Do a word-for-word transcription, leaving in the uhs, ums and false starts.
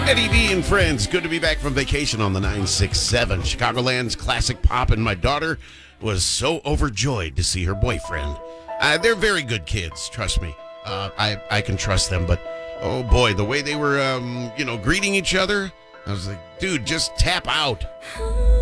Eddie V and friends, good to be back from vacation on the nine six seven. Chicagoland's classic pop, and my daughter was so overjoyed to see her boyfriend. Uh, they're very good kids, trust me. Uh, I, I can trust them, but oh boy, the way they were, um, you know, greeting each other, I was like, dude, just tap out.